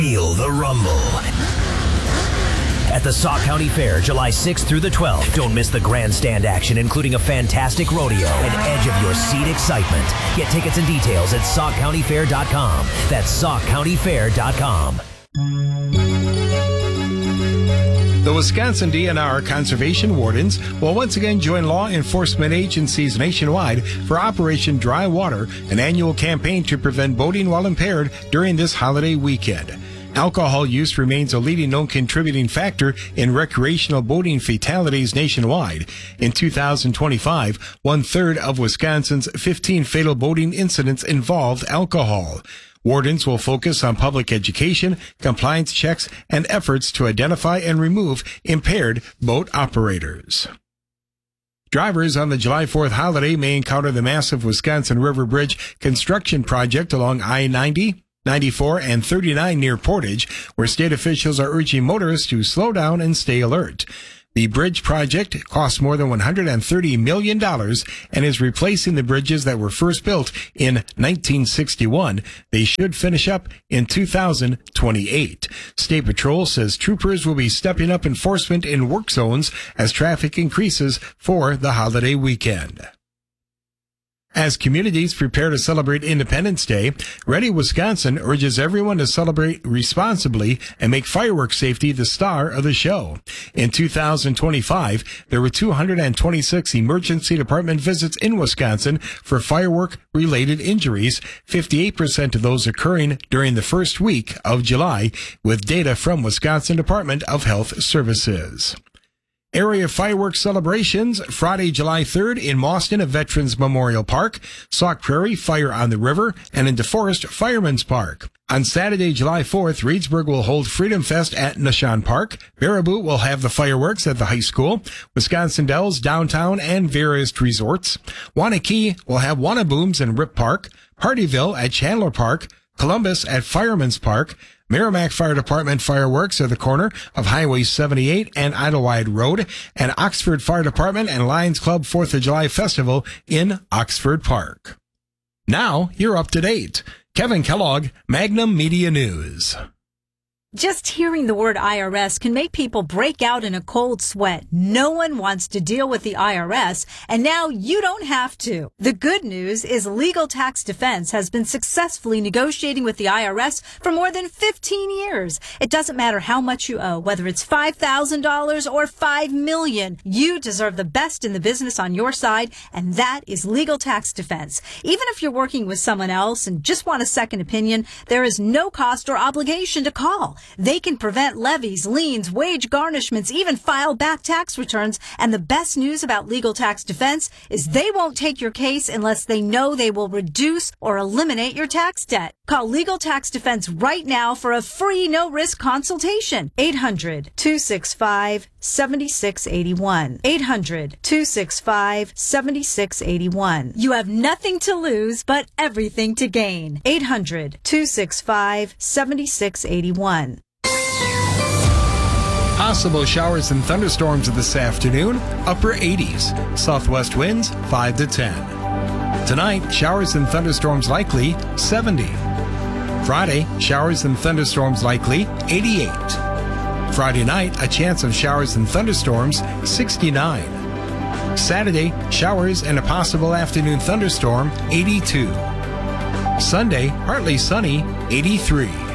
Feel the rumble at the Sauk County Fair, July 6th through the 12th. Don't miss the grandstand action, including a fantastic rodeo and edge of your seat excitement. Get tickets and details at SaukCountyFair.com. That's SaukCountyFair.com. The Wisconsin DNR Conservation Wardens will once again join law enforcement agencies nationwide for Operation Dry Water, an annual campaign to prevent boating while impaired during this holiday weekend. Alcohol use remains a leading known contributing factor in recreational boating fatalities nationwide. In 2025, 1/3 of Wisconsin's 15 fatal boating incidents involved alcohol. Wardens will focus on public education, compliance checks, and efforts to identify and remove impaired boat operators. Drivers on the July 4th holiday may encounter the massive Wisconsin River Bridge construction project along I-90, 94, and 39 near Portage, where state officials are urging motorists to slow down and stay alert. The bridge project costs more than $130 million and is replacing the bridges that were first built in 1961. They should finish up in 2028. State Patrol says troopers will be stepping up enforcement in work zones as traffic increases for the holiday weekend. As communities prepare to celebrate Independence Day, Ready Wisconsin urges everyone to celebrate responsibly and make fireworks safety the star of the show. In 2025, there were 226 emergency department visits in Wisconsin for firework-related injuries, 58% of those occurring during the first week of July, with data from Wisconsin Department of Health Services. Area fireworks celebrations Friday, July 3rd in Mauston at Veterans Memorial Park, Sauk Prairie Fire on the River, and in DeForest Fireman's Park. On Saturday, July 4th, Reedsburg will hold Freedom Fest at Nashon Park. Baraboo will have the fireworks at the high school, Wisconsin Dells, downtown, and various resorts. Waunakee will have Wannabooms in Rip Park, Partyville at Chandler Park, Columbus at Fireman's Park, Merrimack Fire Department fireworks at the corner of Highway 78 and Idlewild Road, and Oxford Fire Department and Lions Club 4th of July Festival in Oxford Park. Now, you're up to date. Kevin Kellogg, Magnum Media News. Just hearing the word IRS can make people break out in a cold sweat. No one wants to deal with the IRS, and now you don't have to. The good news is Legal Tax Defense has been successfully negotiating with the IRS for more than 15 years. It doesn't matter how much you owe, whether it's $5,000 or $5 million. You deserve the best in the business on your side, and that is Legal Tax Defense. Even if you're working with someone else and just want a second opinion, there is no cost or obligation to call. They can prevent levies, liens, wage garnishments, even file back tax returns. And the best news about Legal Tax Defense is they won't take your case unless they know they will reduce or eliminate your tax debt. Call Legal Tax Defense right now for a free no-risk consultation. 800-265-7681. 800-265-7681. You have nothing to lose but everything to gain. 800-265-7681. Possible showers and thunderstorms this afternoon, upper 80s. Southwest winds 5 to 10. Tonight, showers and thunderstorms likely 70. Friday, showers and thunderstorms likely 88. Friday night, a chance of showers and thunderstorms 69. Saturday, showers and a possible afternoon thunderstorm 82. Sunday, partly sunny 83.